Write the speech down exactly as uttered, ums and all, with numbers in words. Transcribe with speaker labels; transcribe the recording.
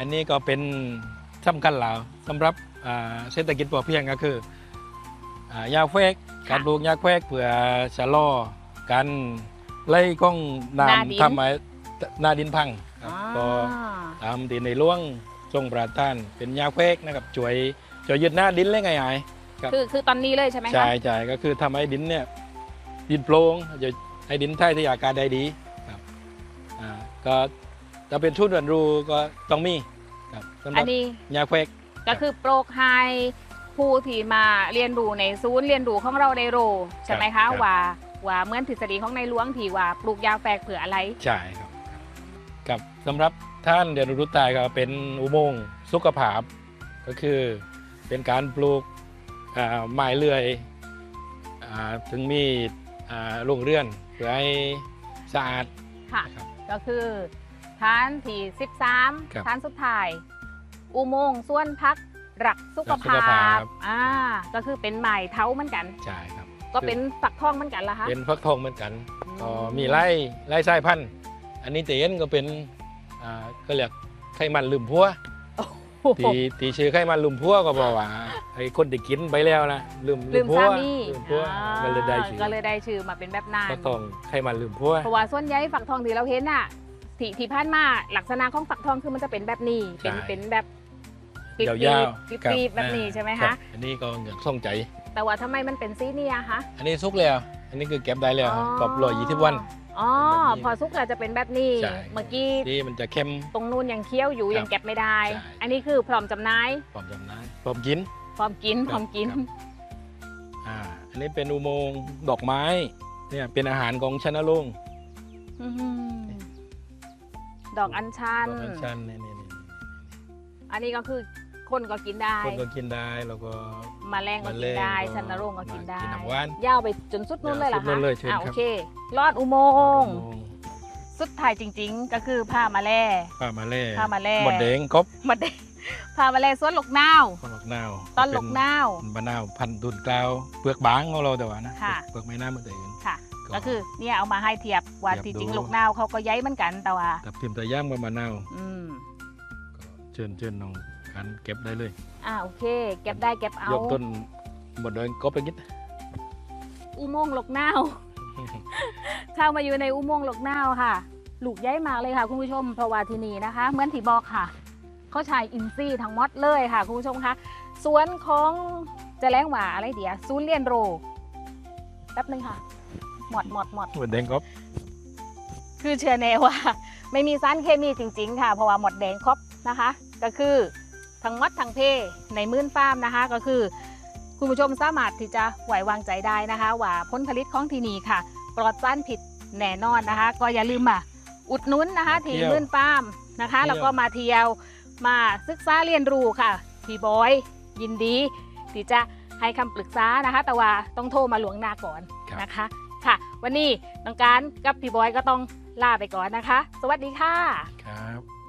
Speaker 1: อันนี้ก็เป็นสำคัญแล้วสำหรับเศรษฐกิจพอเพียงก็คือยาแฝกการปลูกยาแฝกเพื่อชะลอการไล่ก้องน้ำทำให้นาดินพังก็ตามที่ในหลวงทรงประทานเป็นยาแฝกนะครับช่วยช่วยยึดหน้าดินเลยไงไง
Speaker 2: คือคือตอนนี้เลยใช่ไหมคะ
Speaker 1: ใช่ใช่ก็คือทำให้ดินเนี่ยดินโปร่งจะให้ดินไถ่ที่อากาศได้ดีครับอ่าก็จะเป็นชุดเรียนรู้ก็ต้องมีครับสำหรับยาแฝก
Speaker 2: ก็คือโปรกไฮผู้ที่มาเรียนรู้ในศูนย์เรียนรู้ของเราได้รู้ใช่ไหมคะว่าว่าเหมือนทฤษฎีของในหลวงที่ว่าปลูกยาแฝกเผื่ออะไร
Speaker 1: ใช่ครับกับสำหรับท่านเรียนรู้ตายก็เป็นอุโมงค์สุขภาพก็คือเป็นการปลูกไม้เลื่อยถึงมีโรงเรือนเพื่อให้สะอาด
Speaker 2: ค่ะก็คือท่านที่สิบสามท่านสุดท้ายอุโมงค์ส่วนพักรักสุขภาพอ่าก็คือเป็นไม้เท้าเหมือนกัน
Speaker 1: ใช่ครับ
Speaker 2: ก็เป็นฝักทองเหมือนกันละคะ
Speaker 1: เป็นฝักทองเหมือนกันก็มีไร่ไร่ไส้พันธุ์อันนี้เตียนก็เป็นอ่าก็เรียกไขมันลืมพัวตีตีชื่อไขมันลืมพัวก็บอกว่าไอ้คนที่กินไปแล้วนะลืม
Speaker 2: ลืม
Speaker 1: พัว
Speaker 2: ลืมพัวก็เลยได้ชื่อก็เลยได้ชื่อมาเป็นแบบนั้น
Speaker 1: ฝักทองไขมันลืมพัว
Speaker 2: เพราะว่าส่วนใหญ่ฝักทองที่เราเห็นน่ะที่ที่ผ่านมาลักษณะของฝักทองคือมันจะเป็นแบบนี้เป็นเป็นแบบ
Speaker 1: ยาวๆ
Speaker 2: ปีบแบบนี้ใช่ไหมคะ
Speaker 1: อันนี้ก็อย่างส่งใจ
Speaker 2: แต่ว่าทำไมมันเป็นซีนี่อะคะ
Speaker 1: อันนี้ซุกแล้วอันนี้คือเก็บได้แล้วกรอบร้อยยี่สิบวัน
Speaker 2: อ๋อพอซุกแล้วจะเป็นแบบนี้เมื่อกี้
Speaker 1: นี่มันจะเข้ม
Speaker 2: ตรงนู้นยังเคี้ยวอยู่ยังเก็บไม่ได้อันนี้คือพร้อมจำหน่าย
Speaker 1: พร้อมจำหน่ายพร้อมกิน
Speaker 2: พร้อมกินพร้อมกิน
Speaker 1: อ่าอันนี้เป็นอุโมงค์ดอกไม้เนี่ยเป็นอาหารของชนโรง
Speaker 2: ดอกอัญชัน
Speaker 1: ดอกอัญชันนี่นี่
Speaker 2: อันนี้ก็คือคนก็กินได้
Speaker 1: คนก็กินได้แล้วก็
Speaker 2: มาแรงก็กินได้ชันนรงก็กินได้
Speaker 1: ย
Speaker 2: าวไปจนสุดนู้นเลยเหรอคะอ่าโอเคลอดอุโมงค์สุดท้ายจริงๆก็คือผ้ามาแล่
Speaker 1: ผ้ามาแล่
Speaker 2: ผ้ามาแล่
Speaker 1: หมดแดงกบ
Speaker 2: หมดแดงผ้ามาแล่สวนหลกนาว
Speaker 1: สวนหลกนาว
Speaker 2: ตอนหลกนาว
Speaker 1: มะนาวพันธุ์ดุนกลาวเปลือกบางของเราแต่ว่านะเปลือกไม่น่าเหมือนเดิม
Speaker 2: ค่ะก็คือเนี่ยเอามาให้เทียบว่าที่จริงหลกนาวเขาก็ย้ายเหมือนกันแต่ว่า
Speaker 1: แต่พิมพ์แต่ย่างมะนาวอืมเชิญเชิญน้องกันเก็บได้เลย
Speaker 2: อ่าโอเคเก็บได้เก็บเอา
Speaker 1: ยกต้นหมดเลยก็ไปกิน
Speaker 2: อุโมงค์หลกนาวเข้ามาอยู่ในอุโมงค์หลกนาวค่ะลูกย้ายมาเลยค่ะคุณผู้ชมเพราะว่าที่นี่นะคะเหมือนที่บอกค่ะเขาใช้อินทรีย์ทั้งหมดเลยค่ะคุณผู้ชมคะสวนของจะแรงหว่าอะไรเดี๋ยวศูนย์เรียนรู้แป๊บนึงค่ะหมดหมดหมด
Speaker 1: หมดแดงครบ
Speaker 2: คือเชื่อแน่ว่าไม่มีสารเคมีจริงๆค่ะเพราะว่าหมดแดงครบนะคะก็คือทั้งมัดทั้งเพในมื่นฟาร์มนะคะก็คือคุณผู้ชมสามารถที่จะไหววางใจได้นะคะว่าผลผลิตของที่นี่ค่ะปลอดสารพิษแน่นอนนะคะก็อย่าลืมมาอุดหนุนนะคะที่มื่นฟาร์มนะคะแล้วก็มาเที่ยวมาศึกษาเรียนรู้ค่ะพี่บอยยินดีที่จะให้คำปรึกษานะคะแต่ว่าต้องโทรมาหลวงหน้าก่อนนะคะค่ะวันนี้น้องการกับพี่บอยก็ต้องลาไปก่อนนะคะสวัสดีค่ะ
Speaker 1: ครับ